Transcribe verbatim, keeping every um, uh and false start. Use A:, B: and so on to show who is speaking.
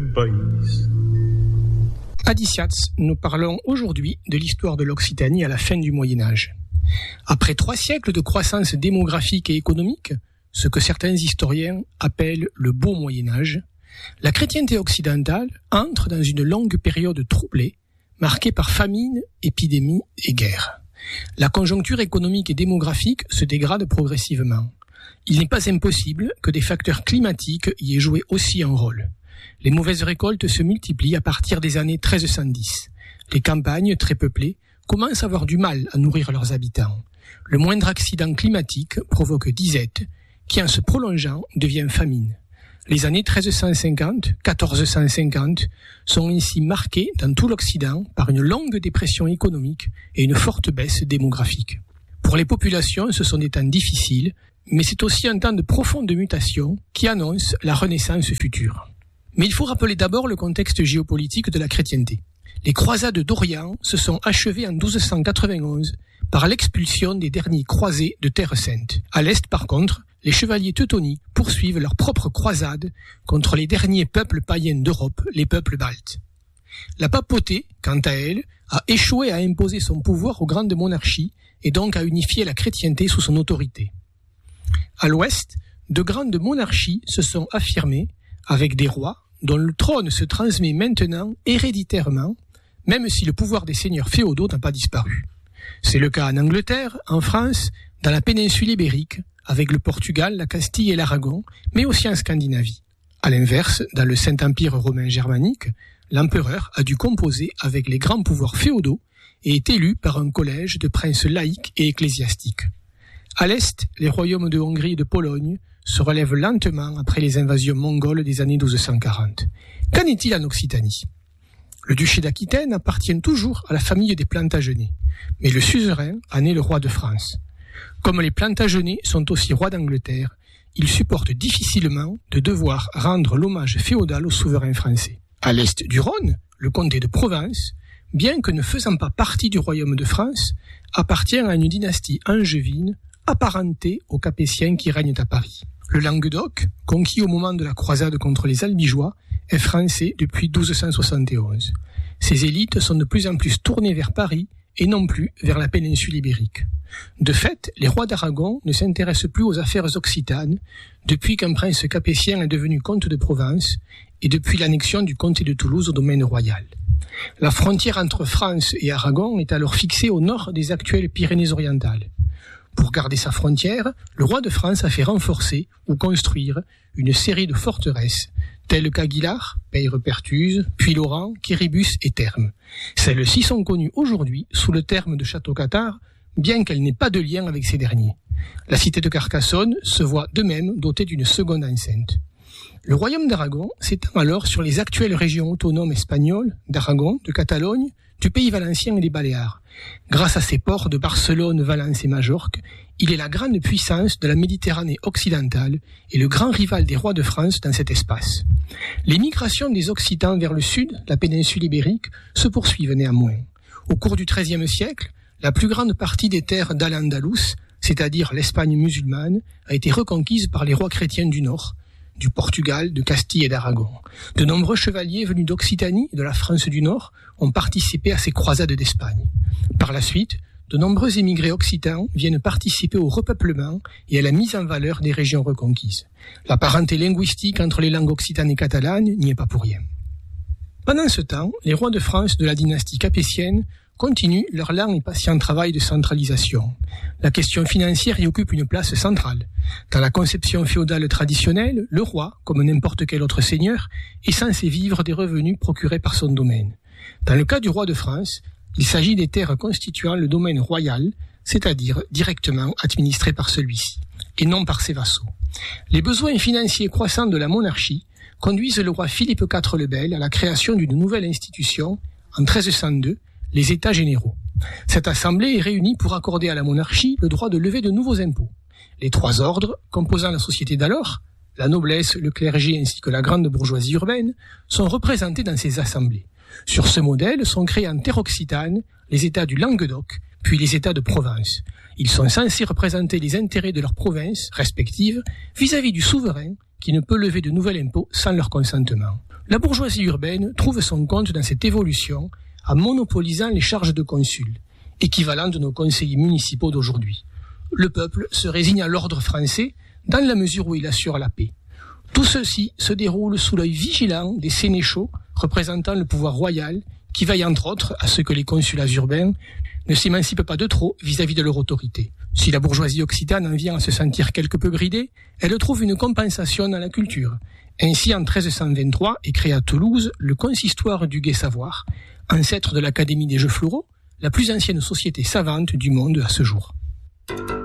A: país.
B: Adiciats, nous parlons aujourd'hui de l'histoire de l'Occitanie à la fin du Moyen-Âge. Après trois siècles de croissance démographique et économique, ce que certains historiens appellent le beau Moyen-Âge, la chrétienté occidentale entre dans une longue période troublée, marquée par famine, épidémie et guerre. La conjoncture économique et démographique se dégrade progressivement. Il n'est pas impossible que des facteurs climatiques y aient joué aussi un rôle. Les mauvaises récoltes se multiplient à partir des années treize cent dix. Les campagnes, très peuplées, commencent à avoir du mal à nourrir leurs habitants. Le moindre accident climatique provoque disette, qui en se prolongeant devient famine. Les années treize cent cinquante, quatorze cent cinquante sont ainsi marquées dans tout l'Occident par une longue dépression économique et une forte baisse démographique. Pour les populations, ce sont des temps difficiles, mais c'est aussi un temps de profonde mutation qui annonce la renaissance future. Mais il faut rappeler d'abord le contexte géopolitique de la chrétienté. Les croisades d'Orient se sont achevées en douze cent quatre-vingt-onze par l'expulsion des derniers croisés de Terre Sainte. À l'Est, par contre, les chevaliers teutoniques poursuivent leur propre croisade contre les derniers peuples païens d'Europe, les peuples baltes. La papauté, quant à elle, a échoué à imposer son pouvoir aux grandes monarchies et donc à unifier la chrétienté sous son autorité. À l'Ouest, de grandes monarchies se sont affirmées avec des rois dont le trône se transmet maintenant héréditairement, même si le pouvoir des seigneurs féodaux n'a pas disparu. C'est le cas en Angleterre, en France, dans la péninsule ibérique, avec le Portugal, la Castille et l'Aragon, mais aussi en Scandinavie. À l'inverse, dans le Saint-Empire romain germanique, l'empereur a dû composer avec les grands pouvoirs féodaux et est élu par un collège de princes laïcs et ecclésiastiques. À l'Est, les royaumes de Hongrie et de Pologne se relèvent lentement après les invasions mongoles des années douze cent quarante. Qu'en est-il en Occitanie ? Le duché d'Aquitaine appartient toujours à la famille des Plantagenets, mais le suzerain en est le roi de France. Comme les Plantagenets sont aussi rois d'Angleterre, ils supportent difficilement de devoir rendre l'hommage féodal au souverain français. À l'est du Rhône, le comté de Provence, bien que ne faisant pas partie du royaume de France, appartient à une dynastie angevine apparentée aux Capétiens qui règnent à Paris. Le Languedoc, conquis au moment de la croisade contre les Albigeois, est français depuis douze cent soixante et onze. Ses élites sont de plus en plus tournées vers Paris et non plus vers la péninsule ibérique. De fait, les rois d'Aragon ne s'intéressent plus aux affaires occitanes depuis qu'un prince capétien est devenu comte de Provence et depuis l'annexion du comté de Toulouse au domaine royal. La frontière entre France et Aragon est alors fixée au nord des actuelles Pyrénées-Orientales. Pour garder sa frontière, le roi de France a fait renforcer ou construire une série de forteresses telles qu'Aguilar, Peyre-Pertuse, Puylaurens, Quéribus et Thermes. Celles-ci sont connues aujourd'hui sous le terme de Château-Cathare, bien qu'elle n'ait pas de lien avec ces derniers. La cité de Carcassonne se voit de même dotée d'une seconde enceinte. Le royaume d'Aragon s'étend alors sur les actuelles régions autonomes espagnoles, d'Aragon, de Catalogne, du Pays valencien et des Baléares. Grâce à ses ports de Barcelone, Valence et Majorque, il est la grande puissance de la Méditerranée occidentale et le grand rival des rois de France dans cet espace. Les migrations des Occitans vers le sud, la péninsule ibérique, se poursuivent néanmoins. Au cours du treizième siècle, la plus grande partie des terres d'Al-Andalus, c'est-à-dire l'Espagne musulmane, a été reconquise par les rois chrétiens du Nord, du Portugal, de Castille et d'Aragon. De nombreux chevaliers venus d'Occitanie et de la France du Nord ont participé à ces croisades d'Espagne. Par la suite, de nombreux émigrés occitans viennent participer au repeuplement et à la mise en valeur des régions reconquises. La parenté linguistique entre les langues occitanes et catalanes n'y est pas pour rien. Pendant ce temps, les rois de France de la dynastie capétienne continuent leur lent et patient travail de centralisation. La question financière y occupe une place centrale. Dans la conception féodale traditionnelle, le roi, comme n'importe quel autre seigneur, est censé vivre des revenus procurés par son domaine. Dans le cas du roi de France, il s'agit des terres constituant le domaine royal, c'est-à-dire directement administrées par celui-ci, et non par ses vassaux. Les besoins financiers croissants de la monarchie conduisent le roi Philippe quatre le Bel à la création d'une nouvelle institution, en treize cent deux, les États généraux. Cette assemblée est réunie pour accorder à la monarchie le droit de lever de nouveaux impôts. Les trois ordres, composant la société d'alors, la noblesse, le clergé ainsi que la grande bourgeoisie urbaine, sont représentés dans ces assemblées. Sur ce modèle sont créés en terre occitane les États du Languedoc, puis les États de Provence. Ils sont censés représenter les intérêts de leurs provinces respectives vis-à-vis du souverain qui ne peut lever de nouvel impôt sans leur consentement. La bourgeoisie urbaine trouve son compte dans cette évolution en monopolisant les charges de consul, équivalent de nos conseillers municipaux d'aujourd'hui. Le peuple se résigne à l'ordre français dans la mesure où il assure la paix. Tout ceci se déroule sous l'œil vigilant des sénéchaux représentant le pouvoir royal qui veillent entre autres à ce que les consulats urbains ne s'émancipent pas de trop vis-à-vis de leur autorité. Si la bourgeoisie occitane en vient à se sentir quelque peu bridée, elle trouve une compensation dans la culture. Ainsi, en treize cent vingt-trois est créé à Toulouse le consistoire du Gai Savoir, ancêtre de l'Académie des Jeux Floraux, la plus ancienne société savante du monde à ce jour.